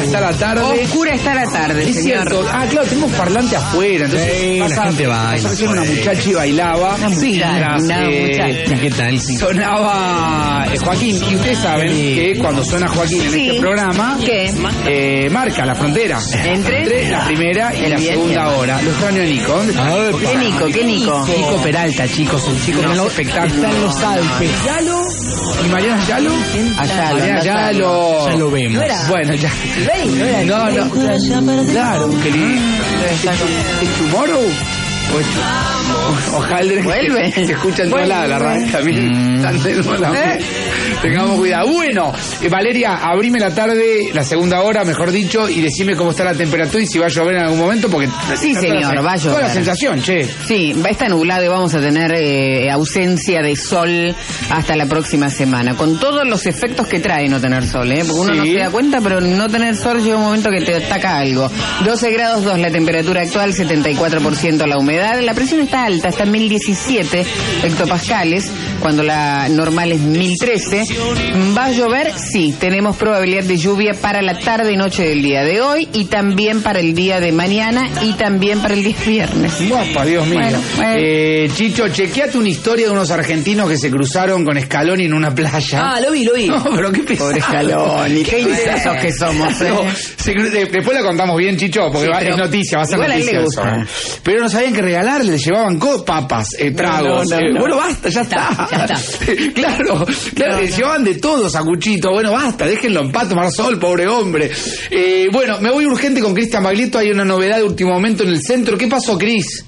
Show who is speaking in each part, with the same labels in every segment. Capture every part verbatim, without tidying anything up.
Speaker 1: está la tarde.
Speaker 2: Oscura está la tarde,
Speaker 1: es
Speaker 2: señor.
Speaker 1: cierto. Ah, claro, tenemos parlante afuera. Entonces
Speaker 3: sí,
Speaker 1: pasa,
Speaker 3: la gente baila.
Speaker 1: pasó una muchacha y bailaba.
Speaker 2: Una
Speaker 1: Sí,
Speaker 2: muchacha, una
Speaker 1: eh,
Speaker 2: muchacha.
Speaker 3: ¿Qué tal?
Speaker 1: sonaba eh, Joaquín. Y ustedes saben
Speaker 3: Sí.
Speaker 1: que cuando suena Joaquín en
Speaker 2: Sí.
Speaker 1: este programa,
Speaker 2: ¿Qué?
Speaker 1: eh, marca la frontera
Speaker 2: ¿Entre?
Speaker 1: la primera y
Speaker 2: El
Speaker 1: la
Speaker 2: bien
Speaker 1: segunda
Speaker 2: y el
Speaker 1: hora. Lo extraño a Nico. ¿Dónde está?
Speaker 3: Ah,
Speaker 2: ¿Qué Nico? ¿Qué Nico?
Speaker 3: Nico Peralta, chicos, un chico
Speaker 1: No,
Speaker 3: que no
Speaker 1: espectáculo.
Speaker 3: está en los Alpes.
Speaker 1: ¿Yalo? ¿Y Mariana Yalo?
Speaker 2: Ayalo,
Speaker 1: Mariana
Speaker 2: anda
Speaker 1: Yalo.
Speaker 3: Ya lo vemos.
Speaker 2: ¿No era?
Speaker 1: Bueno, ya.
Speaker 2: Rey, no era
Speaker 1: No,
Speaker 2: Rey.
Speaker 1: no. Claro, qué lindo. ¿Es Tomorrow? O es- Ojalá
Speaker 2: Vuelve.
Speaker 1: que se escucha en todos lados la radio también. Tan de nuevo la-
Speaker 2: ¿Eh?
Speaker 1: Tengamos cuidado. Bueno, eh, Valeria, abrime la tarde, la segunda hora, mejor dicho, y decime cómo está la temperatura y si va a llover en algún momento, porque...
Speaker 2: Sí,
Speaker 1: está toda
Speaker 2: señor,
Speaker 1: la-
Speaker 2: va a
Speaker 1: Toda la
Speaker 2: llover.
Speaker 1: sensación, che.
Speaker 2: Sí, va a estar nublado y vamos a tener eh, ausencia de sol hasta la próxima semana, con todos los efectos que trae no tener sol, ¿eh? Porque uno
Speaker 1: Sí.
Speaker 2: no se da cuenta, pero no tener sol llega un momento que te ataca algo. doce grados dos la temperatura actual, setenta y cuatro por ciento la humedad, la presión está alta, está en mil diecisiete hectopascales, cuando la normal es mil trece. ¿Va a llover? Sí, tenemos probabilidad de lluvia para la tarde y noche del día de hoy, y también para el día de mañana, y también para el día viernes.
Speaker 1: Guapa, Dios mío.
Speaker 2: Bueno, bueno.
Speaker 1: Eh, Chicho, chequeate una historia de unos argentinos que se cruzaron con Scaloni en una playa.
Speaker 2: Ah, lo vi, lo vi.
Speaker 1: No, pero qué pesado.
Speaker 2: Pobre Scaloni, qué intensos que somos, ¿eh?
Speaker 1: No, se cru- de- después la contamos bien, Chicho, porque
Speaker 2: Sí,
Speaker 1: va,
Speaker 2: pero
Speaker 1: es noticia, va a ser
Speaker 2: igual a él le
Speaker 1: noticia
Speaker 2: gusta.
Speaker 1: eso. Pero no sabían que regalarle, le llevaban co- papas, eh, tragos.
Speaker 2: no, no,
Speaker 1: eh,
Speaker 2: no.
Speaker 1: Bueno, basta, ya está.
Speaker 2: Ya, ya está.
Speaker 1: claro, claro,
Speaker 2: No,
Speaker 1: le
Speaker 2: no.
Speaker 1: llevaban de todo, sacuchito. Bueno, basta, déjenlo en paz, tomar sol, pobre hombre. Eh, bueno, me voy urgente con Cristian Baglietto, hay una novedad de último momento en el centro. ¿Qué pasó, Cris?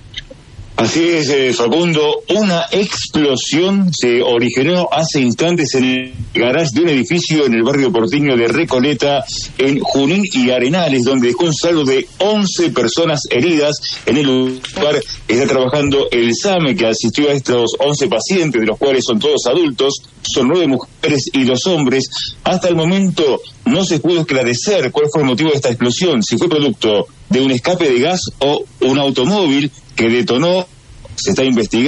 Speaker 4: Así es, eh, Facundo, una explosión se originó hace instantes en el garage de un edificio en el barrio porteño de Recoleta, en Junín y Arenales, donde dejó un saldo de once personas heridas. En el lugar está trabajando el SAME, que asistió a estos once pacientes, de los cuales son todos adultos, son nueve mujeres y dos hombres. Hasta el momento no se pudo esclarecer cuál fue el motivo de esta explosión, si fue producto de un escape de gas o un automóvil que detonó. Se está investigando.